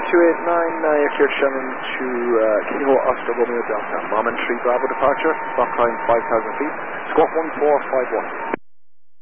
289, clear Shannon to Kilo Oscar Romeo Delta. Mom and 3 Bravo departure, stock climb 5,000 feet, squawk 1451.